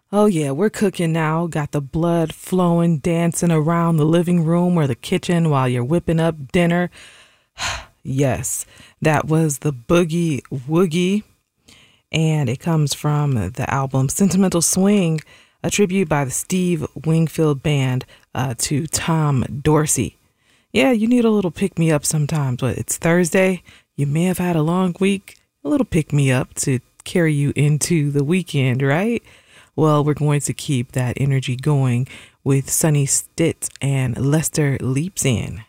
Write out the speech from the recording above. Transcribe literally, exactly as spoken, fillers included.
Oh, yeah, we're cooking now. Got the blood flowing, dancing around the living room or the kitchen while you're whipping up dinner. Yes, that was the Boogie Woogie, and it comes from the album Sentimental Swing, a tribute by the Steve Wingfield Band uh, to Tom Dorsey. Yeah, you need a little pick me up sometimes, but it's Thursday. You may have had a long week, a little pick me up to carry you into the weekend, right? Well, we're going to keep that energy going with Sonny Stitt and Lester Leaps In.